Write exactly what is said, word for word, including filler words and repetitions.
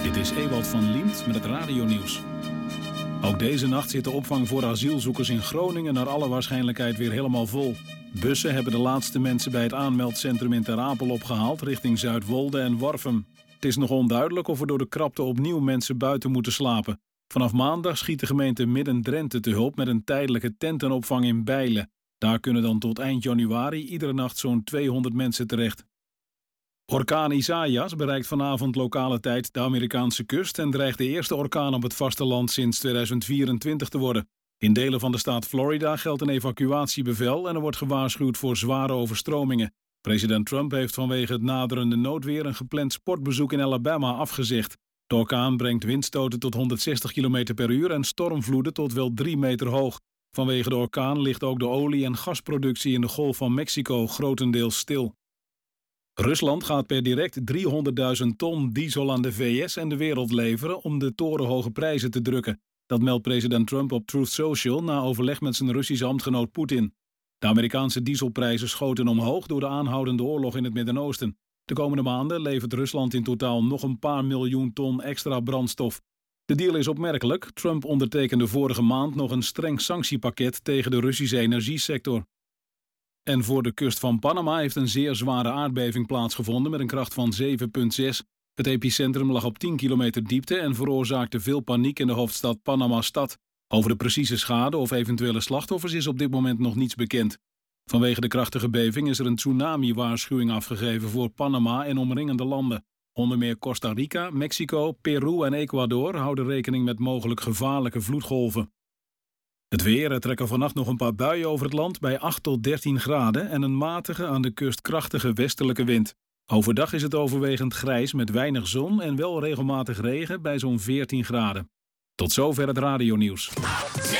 Dit is Ewald van Liemt met het radionieuws. Ook deze nacht zit de opvang voor asielzoekers in Groningen naar alle waarschijnlijkheid weer helemaal vol. Bussen hebben de laatste mensen bij het aanmeldcentrum in Ter Apel opgehaald richting Zuidwolde en Warffum. Het is nog onduidelijk of er door de krapte opnieuw mensen buiten moeten slapen. Vanaf maandag schiet de gemeente Midden-Drenthe te hulp met een tijdelijke tentenopvang in Bijlen. Daar kunnen dan tot eind januari iedere nacht zo'n tweehonderd mensen terecht. Orkaan Isaias bereikt vanavond lokale tijd de Amerikaanse kust en dreigt de eerste orkaan op het vasteland sinds tweeduizend vierentwintig te worden. In delen van de staat Florida geldt een evacuatiebevel en er wordt gewaarschuwd voor zware overstromingen. President Trump heeft vanwege het naderende noodweer een gepland sportbezoek in Alabama afgezegd. De orkaan brengt windstoten tot honderdzestig kilometer per uur en stormvloeden tot wel drie meter hoog. Vanwege de orkaan ligt ook de olie- en gasproductie in de Golf van Mexico grotendeels stil. Rusland gaat per direct driehonderdduizend ton diesel aan de V S en de wereld leveren om de torenhoge prijzen te drukken. Dat meldt president Trump op Truth Social na overleg met zijn Russische ambtgenoot Poetin. De Amerikaanse dieselprijzen schoten omhoog door de aanhoudende oorlog in het Midden-Oosten. De komende maanden levert Rusland in totaal nog een paar miljoen ton extra brandstof. De deal is opmerkelijk. Trump ondertekende vorige maand nog een streng sanctiepakket tegen de Russische energiesector. En voor de kust van Panama heeft een zeer zware aardbeving plaatsgevonden met een kracht van zeven komma zes. Het epicentrum lag op tien kilometer diepte en veroorzaakte veel paniek in de hoofdstad Panama-stad. Over de precieze schade of eventuele slachtoffers is op dit moment nog niets bekend. Vanwege de krachtige beving is er een tsunami-waarschuwing afgegeven voor Panama en omringende landen. Onder meer Costa Rica, Mexico, Peru en Ecuador houden rekening met mogelijk gevaarlijke vloedgolven. Het weer, er trekken vannacht nog een paar buien over het land bij acht tot dertien graden en een matige aan de kust krachtige westelijke wind. Overdag is het overwegend grijs met weinig zon en wel regelmatig regen bij zo'n veertien graden. Tot zover het radionieuws.